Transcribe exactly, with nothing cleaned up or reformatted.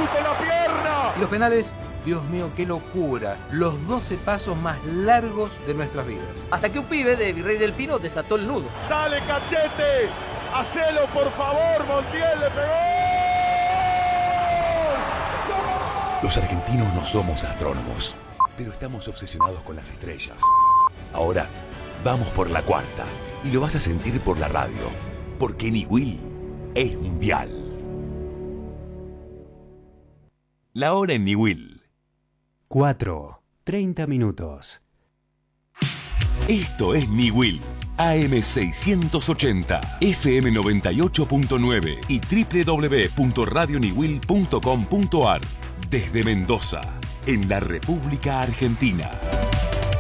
con la pierna. Y los penales, Dios mío, qué locura. Los doce pasos más largos de nuestras vidas. Hasta que un pibe de Virrey del Pino desató el nudo. Dale, Cachete. Hacelo, por favor. Montiel le pegó. Los argentinos no somos astrónomos, pero estamos obsesionados con las estrellas. Ahora, vamos por la cuarta. Y lo vas a sentir por la radio. Porque Niwil es mundial. La hora en Niwil. cuatro, treinta minutos. Esto es Niwil. A M seiscientos ochenta, F M noventa y ocho punto nueve y doble u doble u doble u punto radio niwil punto com punto a r. Desde Mendoza, en la República Argentina.